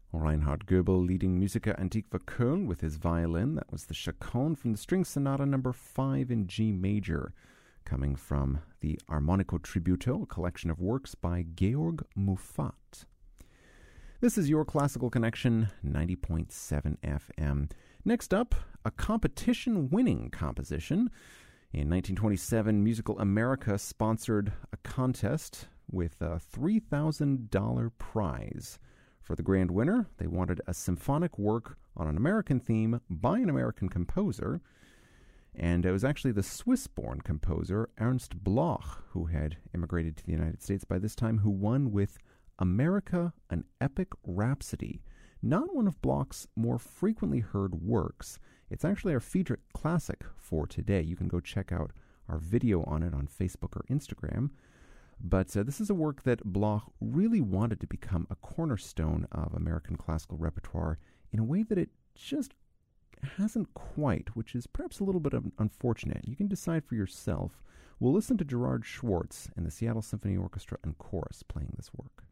Reinhard Goebel leading Musica Antiqua Köln with his violin. That was the Chaconne from the String Sonata number 5 in G major, coming from the Armonico Tributo, a collection of works by Georg Muffat. This is your Classical Connection, 90.7 FM. Next up, a competition-winning composition. In 1927, Musical America sponsored a contest with a $3,000 prize. For the grand winner, they wanted a symphonic work on an American theme by an American composer, and it was actually the Swiss-born composer Ernst Bloch, who had immigrated to the United States by this time, who won with America, an Epic Rhapsody. Not one of Bloch's more frequently heard works. It's actually our featured classic for today. You can go check out our video on it on Facebook or Instagram. But this is a work that Bloch really wanted to become a cornerstone of American classical repertoire in a way that it just hasn't quite, which is perhaps a little bit unfortunate. You can decide for yourself. We'll listen to Gerard Schwartz and the Seattle Symphony Orchestra and Chorus playing this work.